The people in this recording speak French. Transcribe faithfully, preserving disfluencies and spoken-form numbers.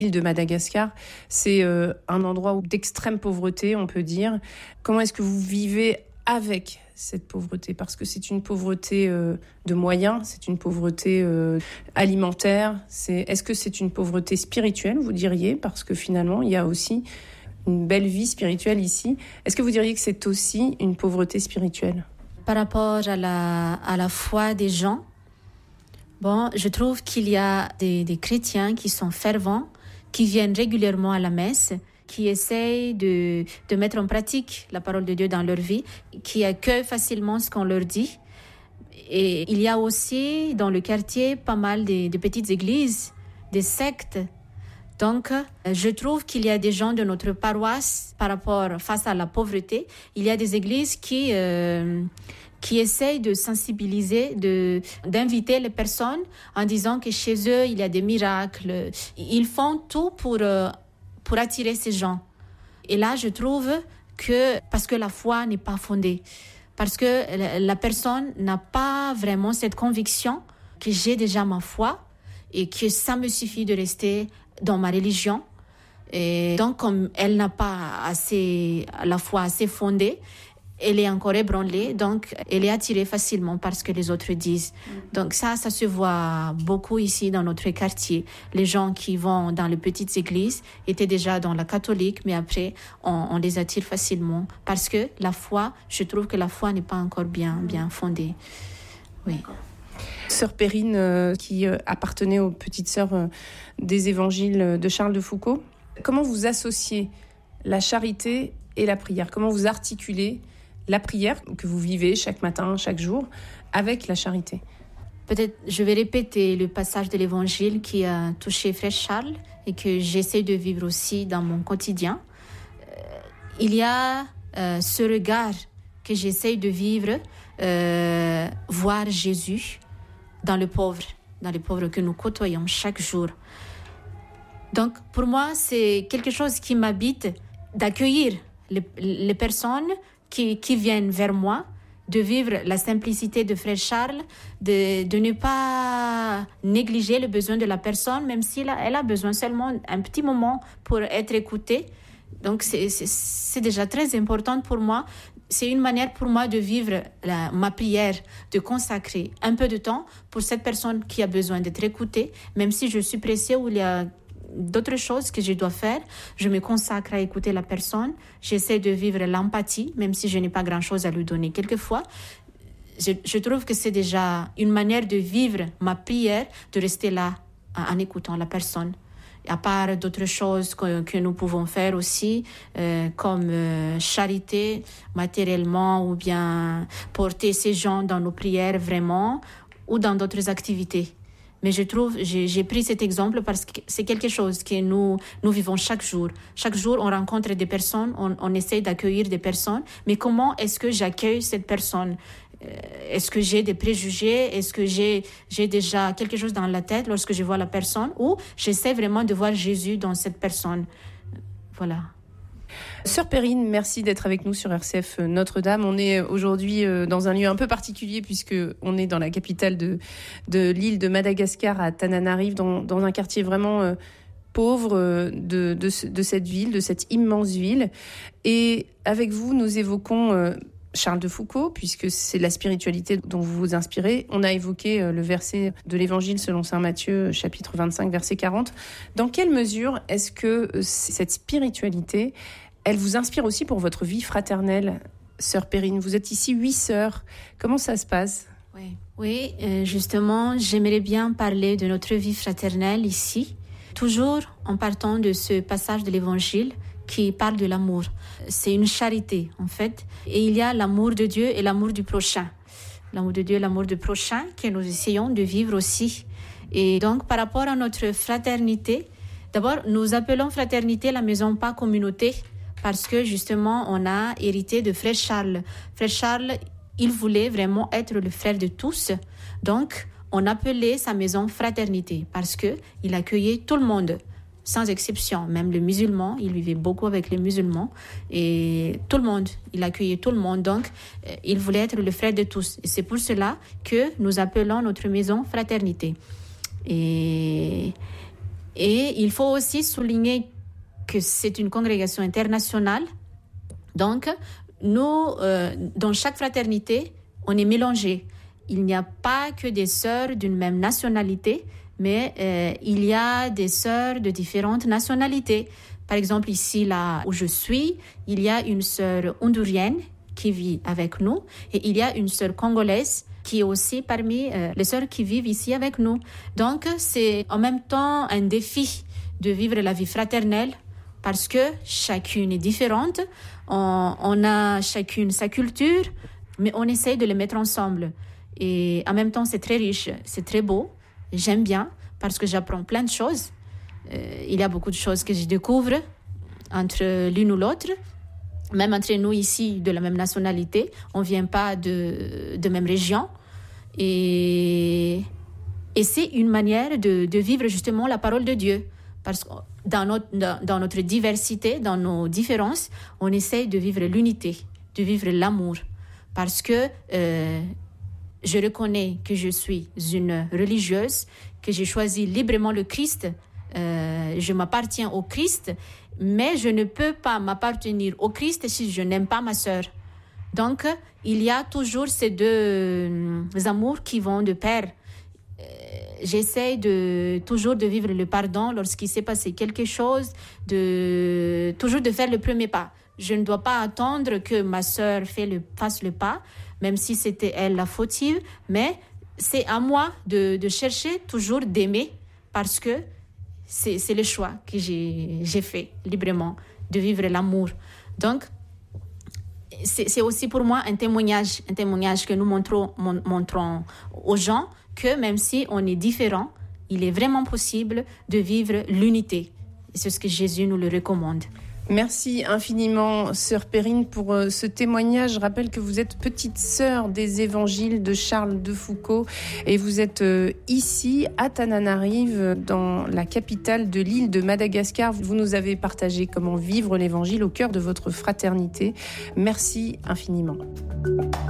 L'île de Madagascar, c'est euh, un endroit d'extrême pauvreté, on peut dire. Comment est-ce que vous vivez avec cette pauvreté? Parce que c'est une pauvreté euh, de moyens, c'est une pauvreté euh, alimentaire. C'est... Est-ce que c'est une pauvreté spirituelle, vous diriez? Parce que finalement, il y a aussi une belle vie spirituelle ici. Est-ce que vous diriez que c'est aussi une pauvreté spirituelle? Par rapport à la, à la foi des gens, bon, je trouve qu'il y a des, des chrétiens qui sont fervents, qui viennent régulièrement à la messe, qui essayent de, de mettre en pratique la parole de Dieu dans leur vie, qui accueillent facilement ce qu'on leur dit. Et il y a aussi dans le quartier pas mal de, de petites églises, des sectes. Donc, je trouve qu'il y a des gens de notre paroisse par rapport face à la pauvreté. Il y a des églises qui, euh, qui essayent de sensibiliser, de, d'inviter les personnes en disant que chez eux, il y a des miracles. Ils font tout pour, euh, pour attirer ces gens. Et là, je trouve que, parce que la foi n'est pas fondée, parce que la personne n'a pas vraiment cette conviction que j'ai déjà ma foi et que ça me suffit de rester dans ma religion. Et donc, comme elle n'a pas assez, la foi assez fondée, elle est encore ébranlée, donc elle est attirée facilement par ce que les autres disent. Donc ça, ça se voit beaucoup ici dans notre quartier. Les gens qui vont dans les petites églises étaient déjà dans la catholique, mais après, on, on les attire facilement. Parce que la foi, je trouve que la foi n'est pas encore bien, bien fondée. Oui. Sœur Perrine, euh, qui euh, appartenait aux petites sœurs euh, des évangiles de Charles de Foucauld, comment vous associez la charité et la prière? Comment vous articulez la prière que vous vivez chaque matin, chaque jour, avec la charité? Peut-être je vais répéter le passage de l'évangile qui a touché Frère Charles et que j'essaie de vivre aussi dans mon quotidien. Euh, il y a euh, ce regard que j'essaie de vivre, euh, voir Jésus dans le pauvre, dans les pauvres que nous côtoyons chaque jour. Donc, pour moi, c'est quelque chose qui m'habite d'accueillir les, les personnes qui, qui viennent vers moi, de vivre la simplicité de Frère Charles, de, de ne pas négliger le besoin de la personne, même si elle a, elle a besoin seulement un petit moment pour être écoutée. Donc, c'est, c'est, c'est déjà très important pour moi. C'est une manière pour moi de vivre la, ma prière, de consacrer un peu de temps pour cette personne qui a besoin d'être écoutée, même si je suis pressée ou il y a d'autres choses que je dois faire, je me consacre à écouter la personne. J'essaie de vivre l'empathie, même si je n'ai pas grand-chose à lui donner. Quelquefois, je, je trouve que c'est déjà une manière de vivre ma prière, de rester là en, en écoutant la personne. À part d'autres choses que, que nous pouvons faire aussi, euh, comme euh, charité matériellement ou bien porter ces gens dans nos prières vraiment ou dans d'autres activités. Mais je trouve, j'ai, j'ai pris cet exemple parce que c'est quelque chose que nous, nous vivons chaque jour. Chaque jour, on rencontre des personnes, on, on essaie d'accueillir des personnes. Mais comment est-ce que j'accueille cette personne? Est-ce que j'ai des préjugés? Est-ce que j'ai, j'ai déjà quelque chose dans la tête lorsque je vois la personne? Ou j'essaie vraiment de voir Jésus dans cette personne? Voilà. Sœur Perrine, merci d'être avec nous sur R C F Notre-Dame. On est aujourd'hui dans un lieu un peu particulier puisque on est dans la capitale de, de l'île de Madagascar, à Tananarive, dans, dans un quartier vraiment euh, pauvre de, de, de cette ville, de cette immense ville. Et avec vous, nous évoquons euh, Charles de Foucauld, puisque c'est la spiritualité dont vous vous inspirez. On a évoqué le verset de l'Évangile selon saint Matthieu, chapitre vingt-cinq, verset quarante. Dans quelle mesure est-ce que cette spiritualité, elle vous inspire aussi pour votre vie fraternelle, sœur Perrine? Vous êtes ici huit sœurs. Comment ça se passe? Oui, oui euh, justement, j'aimerais bien parler de notre vie fraternelle ici, toujours en partant de ce passage de l'Évangile qui parle de l'amour. C'est une charité, en fait. Et il y a l'amour de Dieu et l'amour du prochain. L'amour de Dieu et l'amour du prochain que nous essayons de vivre aussi. Et donc, par rapport à notre fraternité, d'abord, nous appelons fraternité la maison, pas communauté, parce que, justement, on a hérité de Frère Charles. Frère Charles, il voulait vraiment être le frère de tous. Donc, on appelait sa maison fraternité, parce qu'il accueillait tout le monde. Sans exception, même les musulmans, il vivait beaucoup avec les musulmans et tout le monde, il accueillait tout le monde, donc euh, il voulait être le frère de tous. Et c'est pour cela que nous appelons notre maison fraternité. Et, Et il faut aussi souligner que c'est une congrégation internationale. Donc, nous, euh, dans chaque fraternité, on est mélangés. Il n'y a pas que des sœurs d'une même nationalité, mais euh, il y a des sœurs de différentes nationalités. Par exemple, ici, là où je suis, il y a une sœur hondurienne qui vit avec nous et il y a une sœur congolaise qui est aussi parmi euh, les sœurs qui vivent ici avec nous. Donc, c'est en même temps un défi de vivre la vie fraternelle parce que chacune est différente. On, on a chacune sa culture, mais on essaye de les mettre ensemble. Et en même temps, c'est très riche, c'est très beau. J'aime bien parce que j'apprends plein de choses. Euh, il y a beaucoup de choses que je découvre entre l'une ou l'autre. Même entre nous ici, de la même nationalité, on ne vient pas de, de même région. Et, et c'est une manière de, de vivre justement la parole de Dieu. Parce que dans notre, dans, dans notre diversité, dans nos différences, on essaie de vivre l'unité, de vivre l'amour. Parce que euh, je reconnais que je suis une religieuse, que j'ai choisi librement le Christ. Euh, je m'appartiens au Christ, mais je ne peux pas m'appartenir au Christ si je n'aime pas ma sœur. Donc, il y a toujours ces deux euh, amours qui vont de pair. Euh, j'essaie de, toujours de vivre le pardon lorsqu'il s'est passé quelque chose, de, toujours de faire le premier pas. Je ne dois pas attendre que ma sœur fait le, fasse le pas, même si c'était elle la fautive, mais c'est à moi de, de chercher toujours d'aimer parce que C'est, c'est le choix que j'ai, j'ai fait librement, de vivre l'amour. Donc, c'est, c'est aussi pour moi un témoignage, un témoignage que nous montrons, mon, montrons aux gens que même si on est différents, il est vraiment possible de vivre l'unité. Et c'est ce que Jésus nous le recommande. Merci infiniment, sœur Perrine, pour euh, ce témoignage. Je rappelle que vous êtes petite sœur des évangiles de Charles de Foucauld et vous êtes euh, ici à Tananarive, dans la capitale de l'île de Madagascar. Vous nous avez partagé comment vivre l'évangile au cœur de votre fraternité. Merci infiniment.